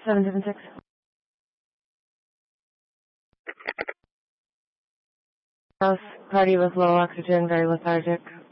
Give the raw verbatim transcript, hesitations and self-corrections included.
seven seven six. House, party with low oxygen, very lethargic.